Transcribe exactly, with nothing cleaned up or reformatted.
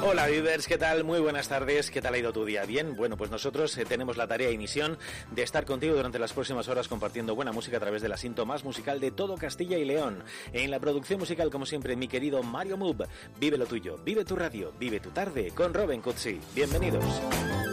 Hola Vivers, ¿qué tal? Muy buenas tardes, ¿qué tal ha ido tu día? Bien, bueno, pues nosotros eh, tenemos la tarea y misión de estar contigo durante las próximas horas compartiendo buena música a través del asiento más musical de todo Castilla y León. En la producción musical, como siempre, mi querido Mario Mub. Vive lo tuyo, vive tu radio, vive tu tarde con Robin Cutsi. Bienvenidos.